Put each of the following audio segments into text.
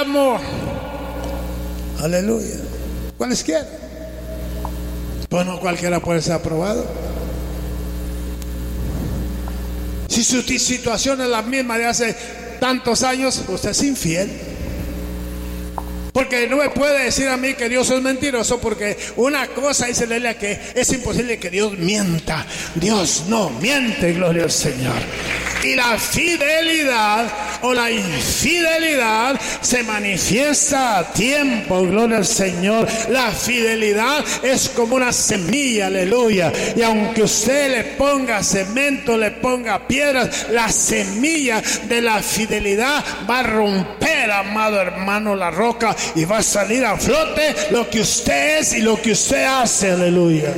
amo. Aleluya. Cualesquiera. Pues no cualquiera puede ser aprobado. Si su situación es la misma de hace tantos años, usted es infiel. Porque no me puede decir a mí que Dios es mentiroso, porque una cosa dice la Biblia, que es imposible que Dios mienta. Dios no miente, gloria al Señor. Y la fidelidad o la infidelidad se manifiesta a tiempo, gloria al Señor. La fidelidad es como una semilla, aleluya. Y aunque usted le ponga cemento, le ponga piedras, la semilla de la fidelidad va a romper, amado hermano, la roca, y va a salir a flote lo que usted es y lo que usted hace, aleluya.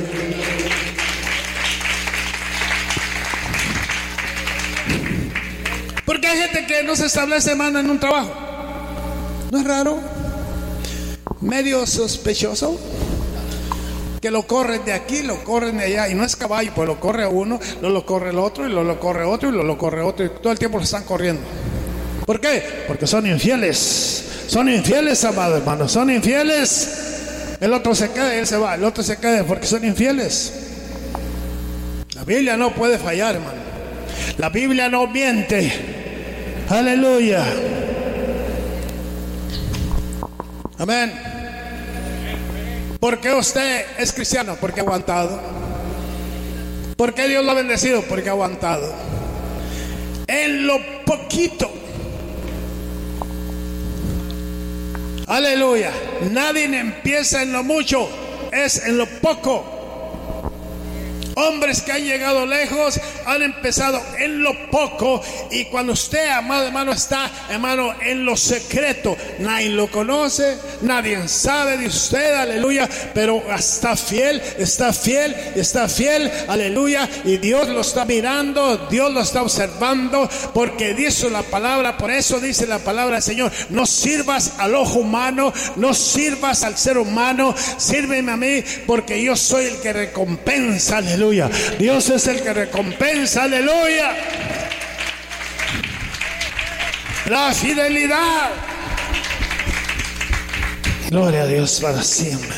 Porque hay gente que no se establece, hermano, en un trabajo. ¿No es raro? Medio sospechoso. Que lo corren de aquí, lo corren de allá. Y no es caballo, pues lo corre uno, lo corre el otro, y lo corre otro, y lo corre otro. Y todo el tiempo lo están corriendo. ¿Por qué? Porque son infieles. Son infieles, amado hermano. Son infieles. El otro se queda y él se va. El otro se queda porque son infieles. La Biblia no puede fallar, hermano. La Biblia no miente. Aleluya. Amén. ¿Por qué usted es cristiano? Porque ha aguantado. ¿Por qué Dios lo ha bendecido? Porque ha aguantado. En lo poquito. Aleluya. Nadie empieza en lo mucho, es en lo poco. Hombres que han llegado lejos han empezado en lo poco. Y cuando usted, amado hermano, está, hermano, en lo secreto, nadie lo conoce, nadie sabe de usted, aleluya. Pero está fiel, está fiel, está fiel, aleluya. Y Dios lo está mirando, Dios lo está observando, porque dice la palabra. Por eso dice la palabra del Señor: no sirvas al ojo humano, no sirvas al ser humano, sírveme a mí, porque yo soy el que recompensa, aleluya. Dios es el que recompensa, aleluya. La fidelidad. Gloria a Dios para siempre.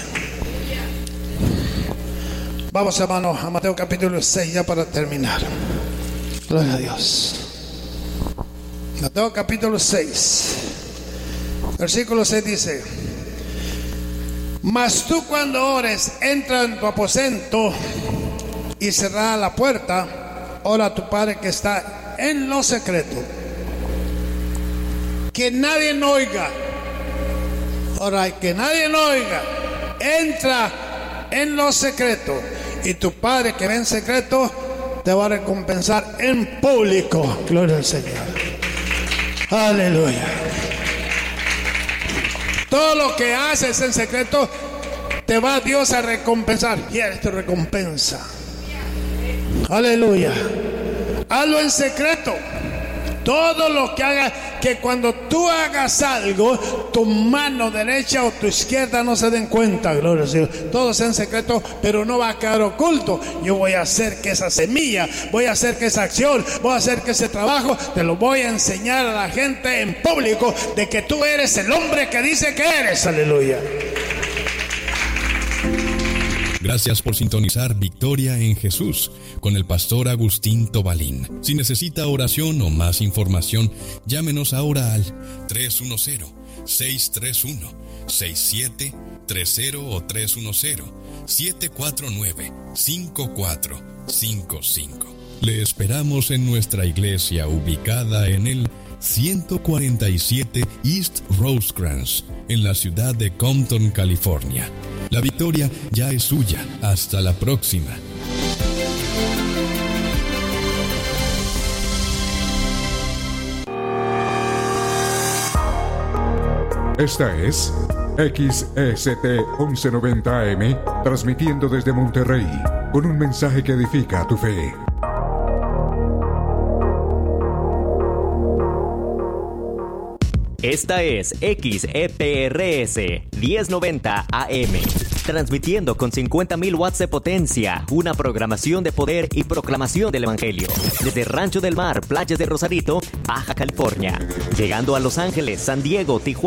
Vamos, hermano, a Mateo capítulo 6, ya para terminar. Gloria a Dios. Mateo capítulo 6, versículo 6 dice: mas tú, cuando ores, entra en tu aposento y cerrada la puerta, ora a tu Padre que está en lo secreto, que nadie oiga. Ora, que nadie oiga. Entra en lo secreto, y tu Padre que ve en secreto te va a recompensar en público. Gloria al Señor. Aleluya. Todo lo que haces en secreto te va Dios a recompensar. Y Él te recompensa. Aleluya. Hazlo en secreto. Todo lo que haga, que cuando tú hagas algo, tu mano derecha o tu izquierda no se den cuenta, gloria al Señor. Todo sea en secreto, pero no va a quedar oculto. Yo voy a hacer que esa semilla, voy a hacer que esa acción, voy a hacer que ese trabajo, te lo voy a enseñar a la gente en público, de que tú eres el hombre que dice que eres. Aleluya. Gracias por sintonizar Victoria en Jesús con el pastor Agustín Tobalín. Si necesita oración o más información, llámenos ahora al 310-631-6730 o 310-749-5455. Le esperamos en nuestra iglesia ubicada en el 147 East Rosecrans, en la ciudad de Compton, California. La victoria ya es suya. Hasta la próxima. Esta es XECT 1190 AM, transmitiendo desde Monterrey, con un mensaje que edifica tu fe. Esta es XEPRS 1090 AM, transmitiendo con 50,000 watts de potencia, una programación de poder y proclamación del Evangelio, desde Rancho del Mar, Playas de Rosarito, Baja California, llegando a Los Ángeles, San Diego, Tijuana,